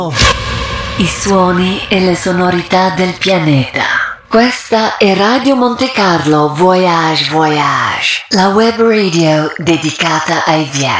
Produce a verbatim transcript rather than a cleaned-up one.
I suoni e le sonorità del pianeta. Questa è Radio Monte Carlo Voyage Voyage, la web radio dedicata ai viaggi.